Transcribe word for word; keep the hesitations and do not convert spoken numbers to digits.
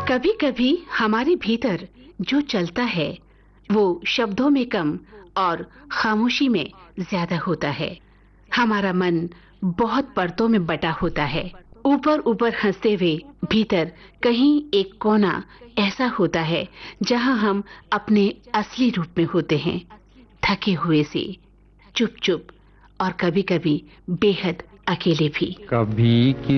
कभी कभी हमारे भीतर जो चलता है वो शब्दों में कम और खामोशी में ज्यादा होता है। हमारा मन बहुत परतों में बटा होता है। ऊपर ऊपर हंसते हुए भीतर कहीं एक कोना ऐसा होता है जहां हम अपने असली रूप में होते हैं, थके हुए से, चुप चुप और कभी कभी बेहद अकेले भी। कभी